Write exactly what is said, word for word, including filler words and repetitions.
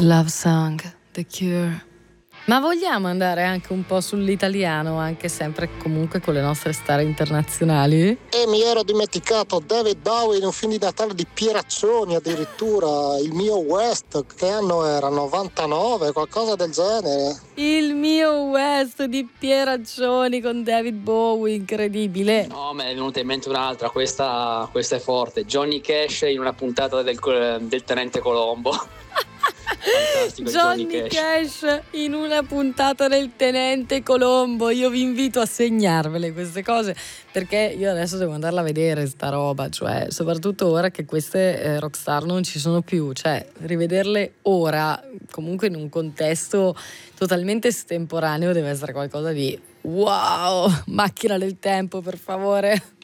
Love Song, The Cure. Ma vogliamo andare anche un po' sull'italiano, anche sempre comunque con le nostre star internazionali? E mi ero dimenticato David Bowie in un film di Natale di Pieraccioni, addirittura il mio West, che anno era? novantanove, qualcosa del genere. Il mio West di Pieraccioni con David Bowie, incredibile. No, me ne è venuta in mente un'altra, questa, questa è forte. Johnny Cash in una puntata del, del Tenente Colombo. Fantastico, Johnny, Johnny Cash. Cash in una puntata del Tenente Colombo. Io vi invito a segnarvele queste cose, perché io adesso devo andarla a vedere sta roba, cioè soprattutto ora che queste eh, rockstar non ci sono più, cioè rivederle ora comunque in un contesto totalmente estemporaneo deve essere qualcosa di wow. Macchina del tempo, per favore.